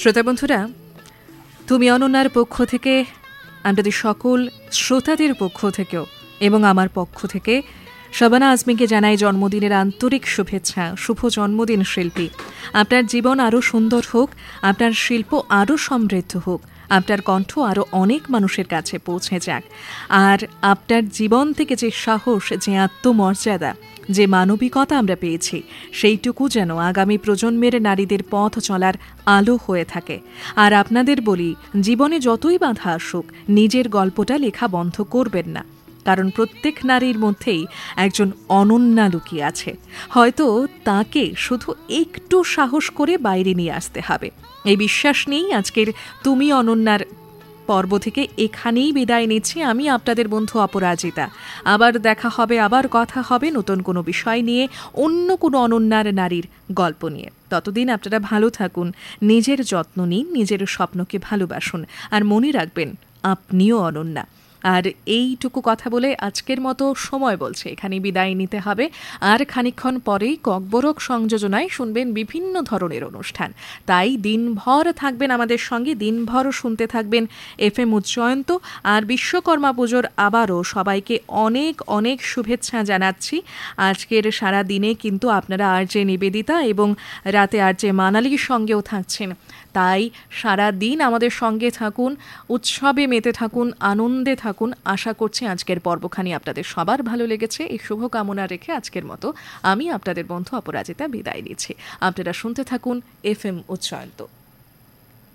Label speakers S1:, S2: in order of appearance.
S1: শ্রোতা বন্ধুরা, তুমি অনন্যার পক্ষ থেকে, আমাদের সকল শ্রোতাদের পক্ষ থেকেও এবং আমার পক্ষ থেকে শাবানা আজমিকে জানাই জন্মদিনের আন্তরিক শুভেচ্ছা। শুভ জন্মদিন শিল্পী। আপনার জীবন আরও সুন্দর হোক, আপনার শিল্প আরও সমৃদ্ধ হোক, আপনার কণ্ঠ আরও অনেক মানুষের কাছে পৌঁছে যাক। আর আপনার জীবন থেকে যে সাহস, যে আত্মমর্যাদা, যে মানবিকতা আমরা পেয়েছি, সেইটুকু যেন আগামী প্রজন্মের নারীদের পথ চলার আলো হয়ে থাকে। আর আপনাদের বলি, জীবনে যতই বাধা আসুক, নিজের গল্পটা লেখা বন্ধ করবেন না, কারণ প্রত্যেক নারীর মধ্যেই একজন অনন্যা লুকিয়ে আছে। হয়তো তাকে শুধু একটু সাহস করে বাইরে নিয়ে আসতে হবে। এই বিশ্বাস নিয়েই আজকের তুমি অনন্যার পর্ব থেকে এখানেই বিদায় নিচ্ছি। আমি আপনাদের বন্ধু অপরাজিতা। আবার দেখা হবে, আবার কথা হবে নতুন কোনো বিষয় নিয়ে, অন্য কোনো অনন্যার নারীর গল্প নিয়ে। ততদিন আপনারা ভালো থাকুন, নিজের যত্ন নিন, নিজের স্বপ্নকে ভালোবাসুন, আর মনে রাখবেন আপনিও অনন্যা। আর এইটুকু কথা বলে আজকের মতো সময় বলছে এখানে বিদায় নিতে হবে। আর খানিকক্ষণ পরেই ককবরক সংযোজনায় শুনবেন বিভিন্ন ধরনের অনুষ্ঠান। তাই দিনভর থাকবেন আমাদের সঙ্গে, দিনভর শুনতে থাকবেন FM উজ্জয়ন্ত। আর বিশ্বকর্মা পুজোর আবারও সবাইকে অনেক অনেক শুভেচ্ছা জানাচ্ছি। আজকের সারা দিনে কিন্তু আপনারা RJ নিবেদিতা এবং রাতে RJ মানালির সঙ্গেও থাকছেন। তাই সারা দিন আমাদের সঙ্গে থাকুন, উৎসবে মেতে থাকুন, আনন্দে থাকুন। আশা করছি আজকের পর্বখানি আপনাদের সবার ভালো লেগেছে। এই শুভকামনা রেখে আজকের মতো আমি আপনাদের বন্ধু অপরাজিতা বিদায় নিচ্ছি। আপনারা শুনতে থাকুন FM উজ্জয়ন্ত।